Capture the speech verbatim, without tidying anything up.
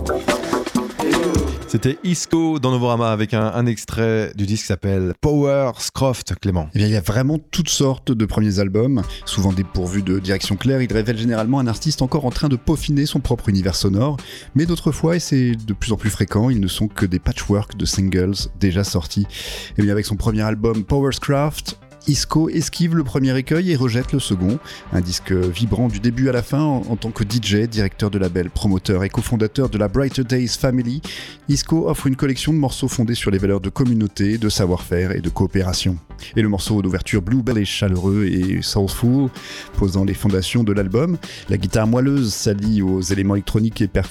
C'était Isco dans Novorama avec un, un extrait du disque qui s'appelle Power Scroft, Clément. Eh bien, il y a vraiment toutes sortes de premiers albums, souvent dépourvus de direction claire. Ils révèlent généralement un artiste encore en train de peaufiner son propre univers sonore. Mais d'autres fois, et c'est de plus en plus fréquent, ils ne sont que des patchworks de singles déjà sortis. Eh bien, avec son premier album Power Scroft, Isco esquive le premier écueil et rejette le second. Un disque vibrant du début à la fin en, en tant que D J, directeur de label, promoteur et cofondateur de la Brighter Days Family. Isco offre une collection de morceaux fondés sur les valeurs de communauté, de savoir-faire et de coopération. Et le morceau d'ouverture Bluebell est chaleureux et soulful, posant les fondations de l'album. La guitare moelleuse s'allie aux éléments électroniques et percussions